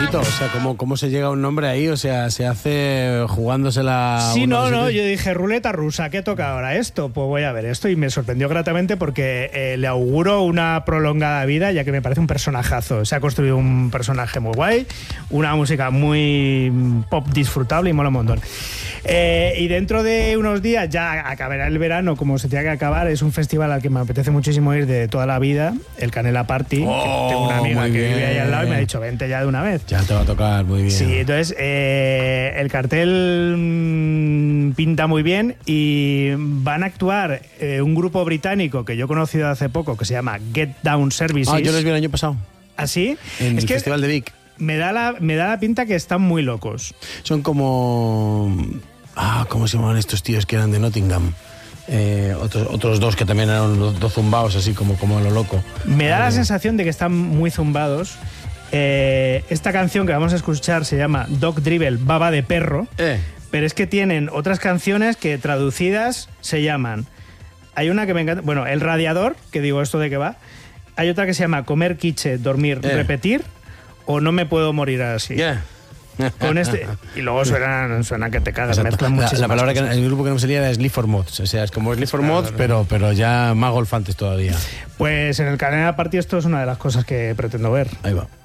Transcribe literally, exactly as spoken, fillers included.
bonito, o sea, ¿cómo, cómo se llega a un nombre ahí? O sea, se hace jugándosela... Sí, no, no, yo dije, ruleta rusa, ¿qué toca ahora esto? Pues voy a ver esto y me sorprendió gratamente porque eh, le auguro una prolongada vida, ya que me parece un personajazo. Se ha construido un personaje muy guay, una música muy pop disfrutable y mola un montón. Eh, y dentro de unos días ya acabará el verano como se tenga que acabar. Es un festival al que me apetece muchísimo ir de toda la vida, el Canela Party. Oh, que tengo una amiga que bien. vive ahí al lado y me ha dicho, vente ya de una vez. Ya te va a tocar muy bien. Sí, entonces eh, el cartel mmm, pinta muy bien y van a actuar eh, un grupo británico que yo he conocido hace poco que se llama Get Down Services. Ah, yo los vi el año pasado. ¿Ah, sí? En es el que Festival de Vic. Me da, la, me da la pinta que están muy locos. Son como... Ah, ¿cómo se llamaban estos tíos que eran de Nottingham? Eh, otros, otros dos que también eran dos, dos zumbados, así como, como a lo loco. Me da ah, la de... sensación de que están muy zumbados. Eh, esta canción que vamos a escuchar se llama Dog Dribble, Baba de Perro. Eh. Pero es que tienen otras canciones que traducidas se llaman... Hay una que me encanta... Bueno, El Radiador, que digo esto de qué va. Hay otra que se llama Comer, quiche, dormir, eh. repetir. O No me puedo morir así. Yeah. Con este y luego suena, suena que te cagas. Exacto. Mezclan la, muchísimas la palabra que cosas. el grupo que no me salía era Sleep for Mods, o sea, es como Sleep for Claro, Mods, pero, pero ya más golfantes todavía. Pues en el Canela Party esto es una de las cosas que pretendo ver. Ahí va.